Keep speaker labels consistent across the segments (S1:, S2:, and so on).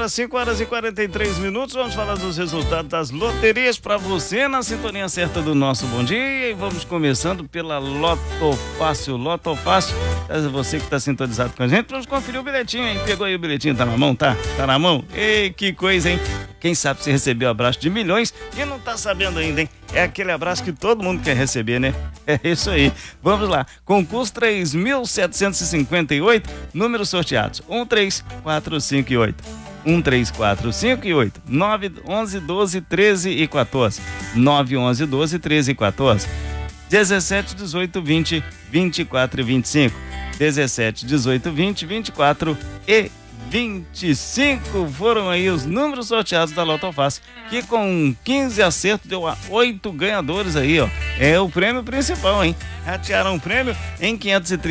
S1: agora 5h43. Vamos falar dos resultados das loterias para você na sintonia certa do nosso Bom Dia. E vamos começando pela Loto Fácil. Loto Fácil, é você que está sintonizado com a gente. Vamos conferir o bilhetinho, hein? Pegou aí o bilhetinho, tá na mão, tá? Tá na mão? Ei, que coisa, hein? Quem sabe você recebeu o abraço de milhões e não tá sabendo ainda, hein? É aquele abraço que todo mundo quer receber, né? É isso aí. Vamos lá. Concurso 3.758, números sorteados: 1, 3, 4, 5 e 8. 1, 3, 4, 5 e 8. 9, 11, 12, 13 e 14. 9, 11, 12, 13 e 14. 17, 18, 20, 24 e 25. 17, 18, 20, 24 e 25 foram aí os números sorteados da Loto Fácil, que com 15 acertos deu a 8 ganhadores aí, ó. É o prêmio principal, hein? Ratearam o prêmio em R$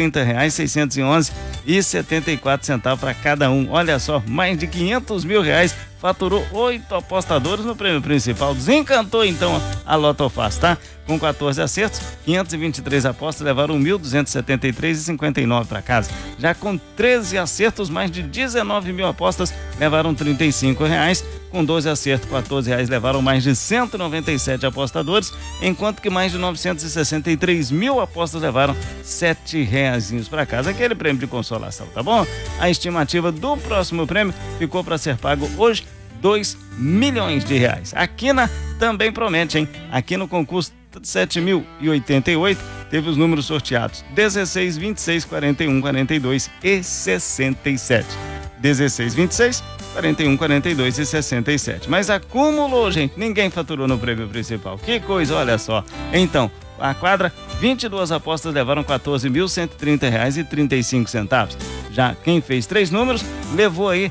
S1: 530,611,74 para cada um. Olha só, mais de R$500 mil. Faturou 8 apostadores no prêmio principal. Desencantou então a Loto Fácil, tá? Com 14 acertos, 523 apostas levaram 1.273,59 para casa. Já com 13 acertos, mais de 19 mil apostas levaram R$35. Com 12 acertos, R$14 levaram mais de 197 apostadores, enquanto que mais de 963 mil apostas levaram R$7 para casa. Aquele prêmio de consolação, tá bom? A estimativa do próximo prêmio ficou para ser pago hoje, R$2 milhões. A Quina também promete, hein? Aqui no concurso 7.088 teve os números sorteados: 16, 26, 41, 42 e 67. 16, 26, 41, 42 e 67. Mas acumulou, gente. Ninguém faturou no prêmio principal. Que coisa, olha só. Então, a quadra, 22 apostas levaram R$14.130,35. Já quem fez 3 números levou aí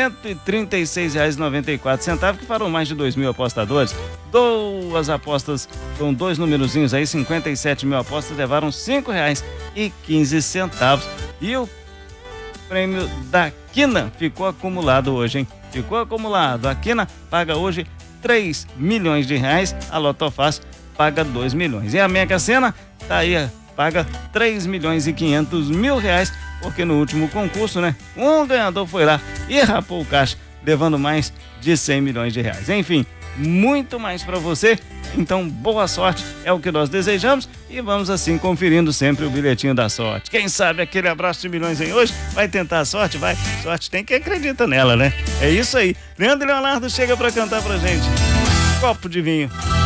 S1: R$136,94, que foram mais de 2 mil apostadores. 2 apostas com 2 numerozinhos aí, 57 mil apostas, levaram R$5,15. E o prêmio da Quina ficou acumulado hoje, hein? Ficou acumulado. A Quina paga hoje R$3 milhões. A Loto Fácil paga R$2 milhões. E a Mega Sena tá aí, paga R$3.500.000, porque no último concurso, né, um ganhador foi lá e rapou o caixa, levando mais de R$100 milhões. Enfim, muito mais para você. Então, boa sorte, é o que nós desejamos, e vamos assim conferindo sempre o bilhetinho da sorte. Quem sabe aquele abraço de milhões em hoje vai tentar a sorte? Vai. Sorte tem que acreditar nela, né? É isso aí. Leandro e Leonardo chega para cantar pra gente. Copo de vinho.